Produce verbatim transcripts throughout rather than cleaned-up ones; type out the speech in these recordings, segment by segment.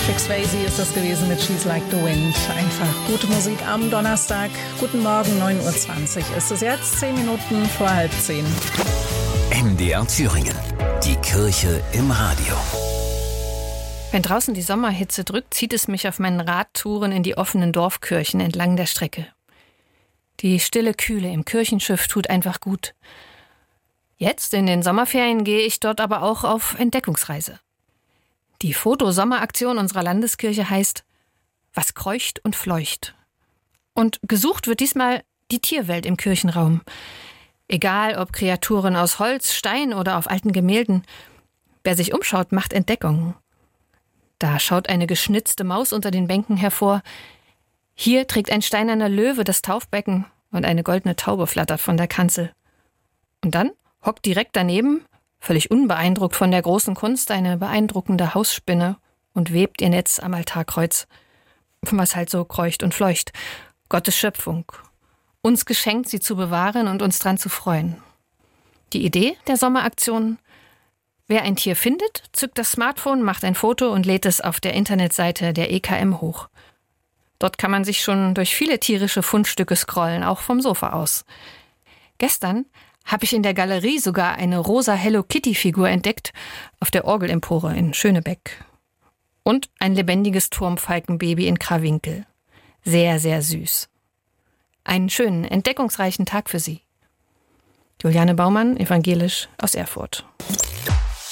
Patrick Swayze ist das gewesen mit She's Like the Wind. Einfach gute Musik am Donnerstag. Guten Morgen, neun Uhr zwanzig ist es jetzt, zehn Minuten vor halb zehn. M D R Thüringen. Die Kirche im Radio. Wenn draußen die Sommerhitze drückt, zieht es mich auf meinen Radtouren in die offenen Dorfkirchen entlang der Strecke. Die stille Kühle im Kirchenschiff tut einfach gut. Jetzt in den Sommerferien gehe ich dort aber auch auf Entdeckungsreise. Die Foto-Sommeraktion unserer Landeskirche heißt »Was kreucht und fleucht«. Und gesucht wird diesmal die Tierwelt im Kirchenraum. Egal ob Kreaturen aus Holz, Stein oder auf alten Gemälden. Wer sich umschaut, macht Entdeckungen. Da schaut eine geschnitzte Maus unter den Bänken hervor. Hier trägt ein steinerner Löwe das Taufbecken und eine goldene Taube flattert von der Kanzel. Und dann hockt direkt daneben, völlig unbeeindruckt von der großen Kunst, eine beeindruckende Hausspinne und webt ihr Netz am Altarkreuz. Was halt so kreucht und fleucht. Gottes Schöpfung. Uns geschenkt, sie zu bewahren und uns dran zu freuen. Die Idee der Sommeraktion: Wer ein Tier findet, zückt das Smartphone, macht ein Foto und lädt es auf der Internetseite der E K M hoch. Dort kann man sich schon durch viele tierische Fundstücke scrollen, auch vom Sofa aus. Gestern habe ich in der Galerie sogar eine rosa Hello-Kitty-Figur entdeckt, auf der Orgelempore in Schönebeck. Und ein lebendiges Turmfalkenbaby in Krawinkel. Sehr, sehr süß. Einen schönen, entdeckungsreichen Tag für Sie. Juliane Baumann, evangelisch aus Erfurt.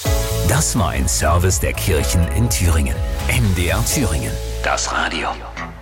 Das war ein Service der Kirchen in Thüringen. M D R Thüringen. Das Radio.